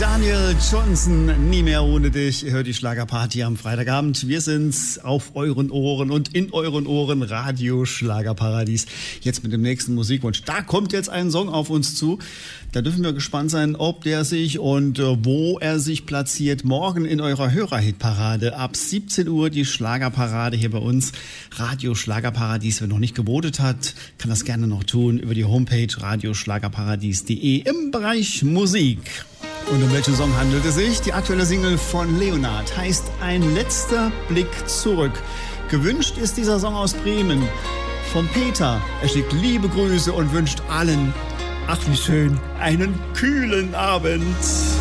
Daniel Johnson, nie mehr ohne dich. Ihr hört die Schlagerparty am Freitagabend. Wir sind's auf euren Ohren und in euren Ohren, Radio Schlagerparadies. Jetzt mit dem nächsten Musikwunsch. Da kommt jetzt ein Song auf uns zu. Da dürfen wir gespannt sein, ob der sich und wo er sich platziert. Morgen in eurer Hörerhitparade ab 17 Uhr die Schlagerparade hier bei uns. Radio Schlagerparadies, wer noch nicht gewotet hat, kann das gerne noch tun über die Homepage radioschlagerparadies.de im Bereich Musik. Und um welchen Song handelt es sich? Die aktuelle Single von Leonard heißt Ein letzter Blick zurück. Gewünscht ist dieser Song aus Bremen von Peter. Er schickt liebe Grüße und wünscht allen, ach wie schön, einen kühlen Abend.